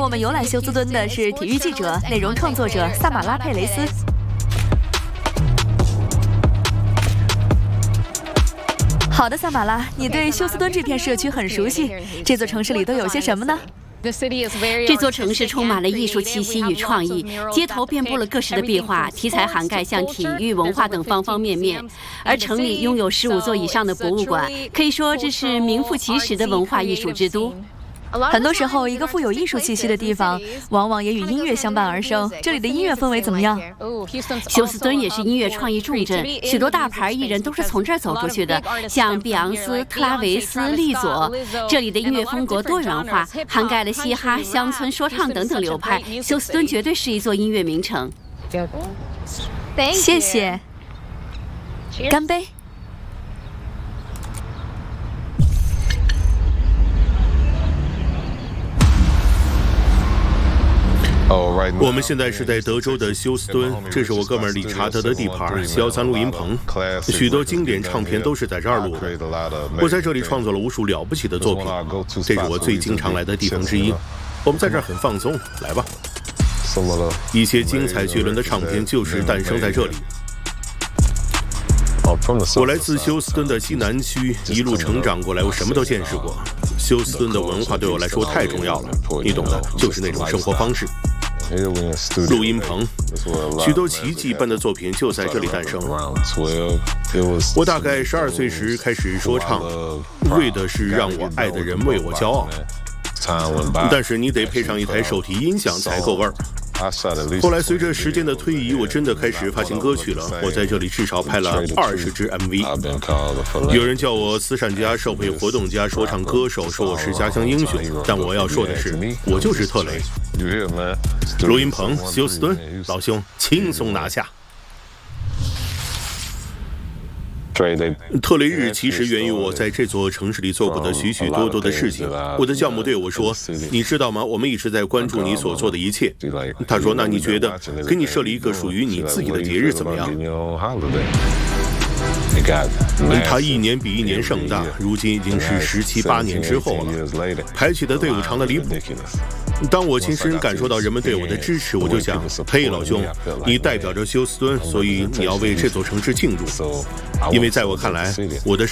我们游览休斯敦的是体育记者、内容创作者萨马拉·佩雷斯。好的，萨马拉，你对休斯敦这片社区很熟悉。这座城市里都有些什么呢？ 这座城市充满了艺术气息与创意，街头遍布了各式的壁画，题材涵盖像体育、文化等方方面面。而城里拥有15座以上的博物馆，可以说这是名副其实的文化艺术之都。 很多时候，一个富有艺术气息的地方，往往也与音乐相伴而生。这里的音乐氛围怎么样？ 休斯敦也是音乐创意重镇，许多大牌艺人都是从这儿走出去的，像碧昂斯、特拉维斯、利佐。这里的音乐风格多元化，涵盖了嘻哈、乡村、说唱等等流派。休斯敦绝对是一座音乐名城。 谢谢，干杯！ 我们现在是在德州的休斯敦，这是我哥们儿理查德的地盘，小三录音棚，许多经典唱片都是在这儿录的。我在这里创作了无数了不起的作品，这是我最经常来的地方之一。我们在这儿很放松，来吧。一些精彩绝伦的唱片就是诞生在这里。我来自休斯敦的西南区，一路成长过来，我什么都见识过。休斯敦的文化对我来说太重要了，你懂的，就是那种生活方式。 录音棚，许多奇迹般的作品就在这里诞生。我大概12岁时开始说唱，为的是让我爱的人为我骄傲。但是你得配上一台手提音响才够味儿。后来随着时间的推移，我真的开始发行歌曲了。我在这里至少拍了20支 MV。有人叫我慈善家、社会活动家、说唱歌手，说我是家乡英雄。但我要说的是，我就是特雷。录音棚，休斯敦，老兄，轻松拿下。 特雷日其实源于我在这座城市里做过的许许多多的事情。我的教母对我说：“你知道吗？我们一直在关注你所做的一切。”他说：“那你觉得给你设立一个属于你自己的节日怎么样？”他一年比一年盛大，如今已经是17、18年之后了，排起的队伍长得离谱。当我亲身感受到人们对我的支持，我就想：嘿，老兄，你代表着休斯敦，所以你要为这座城市庆祝，因为在我看来，我的